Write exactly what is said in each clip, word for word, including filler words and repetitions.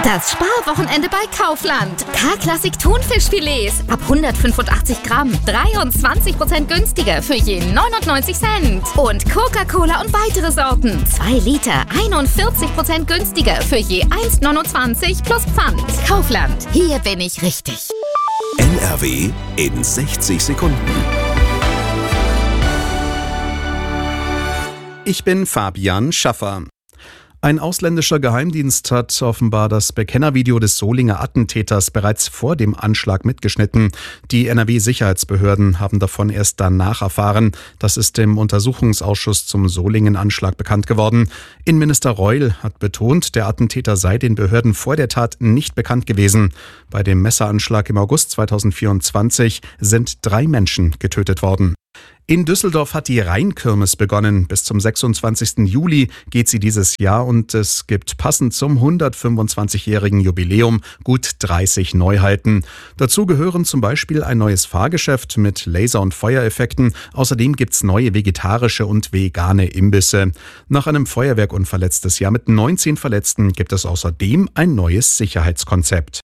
Das Sparwochenende bei Kaufland. K-Klassik Thunfischfilets ab hundertfünfundachtzig Gramm. dreiundzwanzig Prozent günstiger für je neunundneunzig Cent. Und Coca-Cola und weitere Sorten. zwei Liter, einundvierzig Prozent günstiger für je eins neunundzwanzig plus Pfand. Kaufland. Hier bin ich richtig. N R W in sechzig Sekunden. Ich bin Fabian Schaffer. Ein ausländischer Geheimdienst hat offenbar das Bekennervideo des Solinger Attentäters bereits vor dem Anschlag mitgeschnitten. Die N R W-Sicherheitsbehörden haben davon erst danach erfahren. Das ist im Untersuchungsausschuss zum Solingen-Anschlag bekannt geworden. Innenminister Reul hat betont, der Attentäter sei den Behörden vor der Tat nicht bekannt gewesen. Bei dem Messeranschlag im August zweitausendvierundzwanzig sind drei Menschen getötet worden. In Düsseldorf hat die Rheinkirmes begonnen. Bis zum sechsundzwanzigsten Juli geht sie dieses Jahr und es gibt passend zum hundertfünfundzwanzigjährigen Jubiläum gut dreißig Neuheiten. Dazu gehören zum Beispiel ein neues Fahrgeschäft mit Laser- und Feuereffekten. Außerdem gibt's neue vegetarische und vegane Imbisse. Nach einem Feuerwerkunfall letztes Jahr mit neunzehn Verletzten gibt es außerdem ein neues Sicherheitskonzept.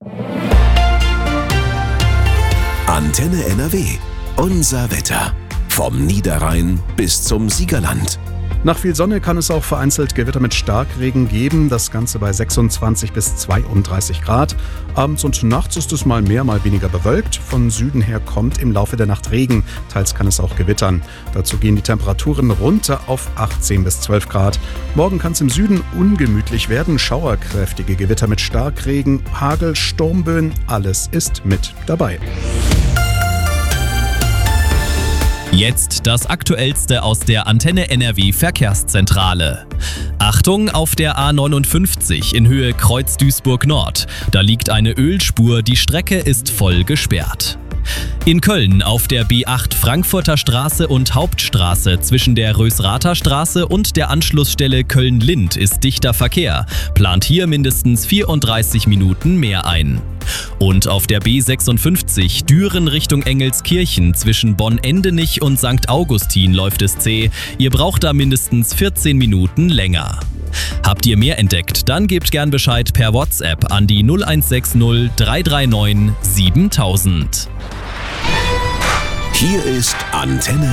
Antenne N R W. Unser Wetter. Vom Niederrhein bis zum Siegerland. Nach viel Sonne kann es auch vereinzelt Gewitter mit Starkregen geben. Das Ganze bei sechsundzwanzig bis zweiunddreißig Grad. Abends und nachts ist es mal mehr, mal weniger bewölkt. Von Süden her kommt im Laufe der Nacht Regen. Teils kann es auch gewittern. Dazu gehen die Temperaturen runter auf achtzehn bis zwölf Grad. Morgen kann es im Süden ungemütlich werden. Schauerkräftige Gewitter mit Starkregen, Hagel, Sturmböen. Alles ist mit dabei. Jetzt das Aktuellste aus der Antenne N R W Verkehrszentrale. Achtung auf der A neunundfünfzig in Höhe Kreuz Duisburg Nord. Da liegt eine Ölspur, die Strecke ist voll gesperrt. In Köln auf der B acht Frankfurter Straße und Hauptstraße zwischen der Rösrather Straße und der Anschlussstelle Köln-Lind ist dichter Verkehr. Plant hier mindestens vierunddreißig Minuten mehr ein. Und auf der B sechsundfünfzig Düren Richtung Engelskirchen zwischen Bonn-Endenich und Sankt Augustin läuft es zäh. Ihr braucht da mindestens vierzehn Minuten länger. Habt ihr mehr entdeckt? Dann gebt gern Bescheid per WhatsApp an die null eins sechs null drei drei neun siebentausend. Hier ist Antenne